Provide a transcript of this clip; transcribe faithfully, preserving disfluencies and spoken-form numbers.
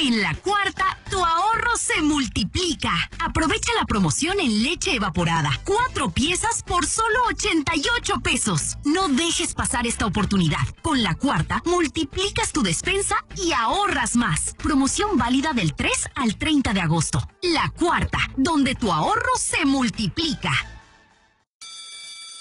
En la Cuarta, tu ahorro se multiplica. Aprovecha la promoción en leche evaporada. Cuatro piezas por solo ochenta y ocho pesos. No dejes pasar esta oportunidad. Con la Cuarta, multiplicas tu despensa y ahorras más. Promoción válida del tres al treinta de agosto. La Cuarta, donde tu ahorro se multiplica.